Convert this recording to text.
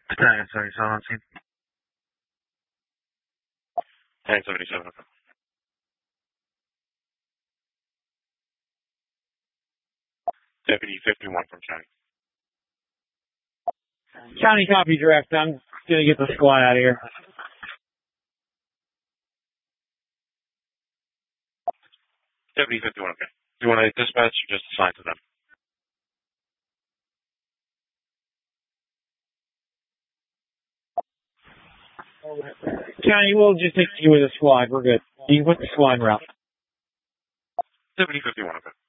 Battalion 77 on scene. Battalion 77, okay. Deputy 51 from County. County copy, direct. I'm gonna get the squad out of here. Deputy 51, okay. Do you want to dispatch or just assign to them? County, we'll just take you with a squad. We're good. You can put the squad in route. Deputy 51, okay.